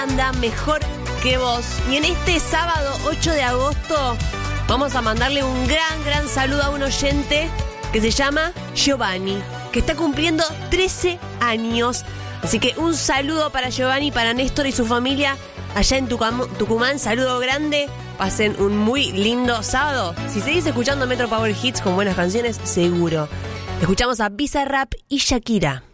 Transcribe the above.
anda mejor que vos. Y en este sábado 8 de agosto vamos a mandarle un gran saludo a un oyente que se llama Giovanni, que está cumpliendo 13 años. Así que un saludo para Giovanni, para Néstor y su familia allá en Tucumán. Saludo grande. Pasen un muy lindo sábado. Si seguís escuchando Metro Power Hits con buenas canciones, seguro. Escuchamos a Bizarrap y Shakira.